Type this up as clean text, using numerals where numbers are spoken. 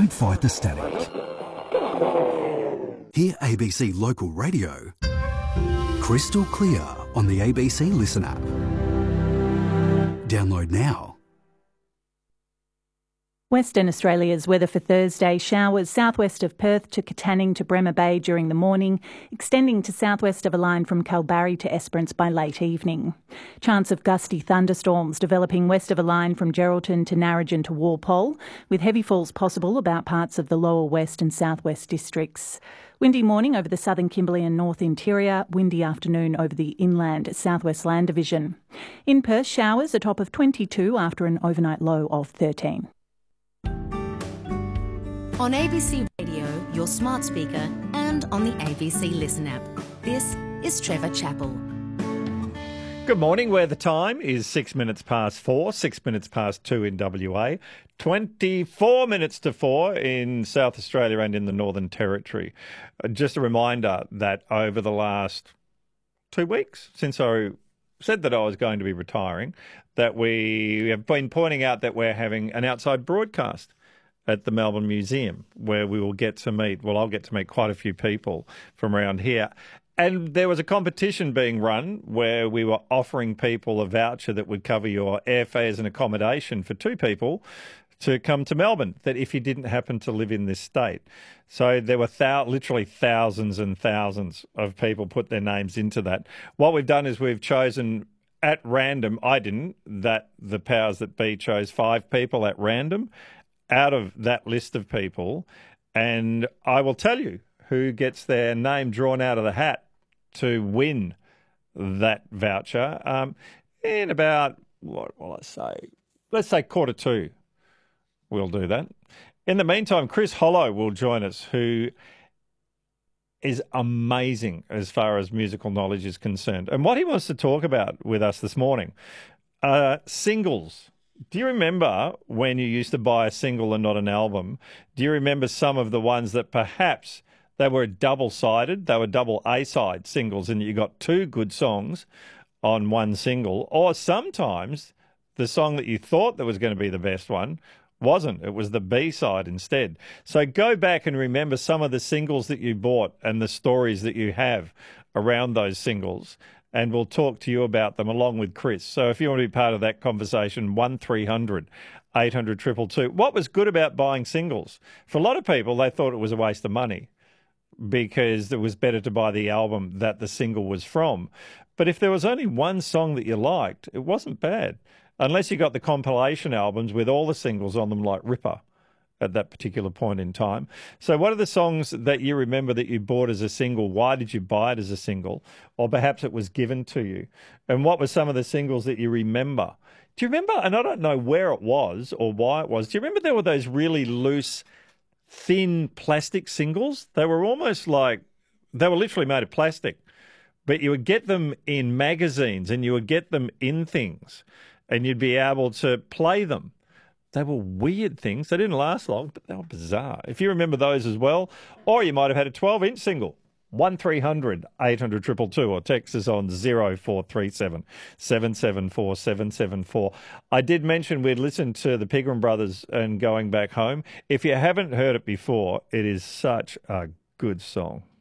Don't fight the static. Hear ABC Local Radio crystal clear on the ABC Listen app. Download now. Western Australia's weather for Thursday: showers southwest of Perth to Katanning to Bremer Bay during the morning, extending to southwest of a line from Kalbarri to Esperance by late evening. Chance of gusty thunderstorms developing west of a line from Geraldton to Narrogin to Walpole, with heavy falls possible about parts of the lower west and southwest districts. Windy morning over the southern Kimberley and north interior, windy afternoon over the inland southwest land division. In Perth, showers a top of 22 after an overnight low of 13. On ABC Radio, your smart speaker, and on the ABC Listen app. This is Trevor Chappell. Good morning, where the time is 6 minutes past 4, 6 minutes past 2 in WA, 24 minutes to 4 in South Australia and in the Northern Territory. Just a reminder that over the last 2 weeks, since I said that I was going to be retiring, that we have been pointing out that we're having an outside broadcast at the Melbourne Museum, where we will get to meet, well, I'll get to meet quite a few people from around here. And there was a competition being run where we were offering people a voucher that would cover your airfares and accommodation for 2 people to come to Melbourne, that if you didn't happen to live in this state. So there were literally thousands and thousands of people put their names into that. What we've done is we've chosen at random, I didn't, that the powers that be chose 5 people at random out of that list of people, and I will tell you who gets their name drawn out of the hat to win that voucher in about, what will I say? Let's say 1:45. We'll do that. In the meantime, Chris Hollow will join us, who is amazing as far as musical knowledge is concerned. And what he wants to talk about with us this morning, singles. Do you remember when you used to buy a single and not an album? Do you remember some of the ones that perhaps they were double-sided, they were double A-side singles, and you got 2 good songs on one single? Or sometimes the song that you thought that was going to be the best one wasn't. It was the B-side instead. So go back and remember some of the singles that you bought and the stories that you have around those singles, and we'll talk to you about them along with Chris. So if you want to be part of that conversation, 1300 800 222. What was good about buying singles? For a lot of people, they thought it was a waste of money because it was better to buy the album that the single was from. But if there was only one song that you liked, it wasn't bad, unless you got the compilation albums with all the singles on them like Ripper at that particular point in time. So what are the songs that you remember that you bought as a single? Why did you buy it as a single? Or perhaps it was given to you. And what were some of the singles that you remember? Do you remember, and I don't know where it was or why it was, do you remember there were those really loose, thin plastic singles? They were almost like, they were literally made of plastic, but you would get them in magazines and you would get them in things and you'd be able to play them. They were weird things. They didn't last long, but they were bizarre. If you remember those as well, or you might have had a 12-inch single, 1300 800 222, or text us on 0437 774 774. I did mention we'd listened to the Pigram Brothers and Going Back Home. If you haven't heard it before, it is such a good song.